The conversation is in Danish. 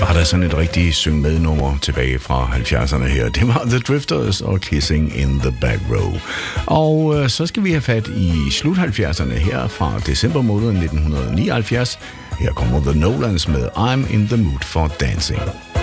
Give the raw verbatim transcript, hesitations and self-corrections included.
Var der sådan et rigtigt syng med nummer tilbage fra halvfjerdserne her. Det var The Drifters og Kissing in the Back Row. Og øh, så skal vi have fat i slut halvfjerdserne her fra december måned nitten nioghalvfjerds. Her kommer The Nolans med I'm in the Mood for Dancing.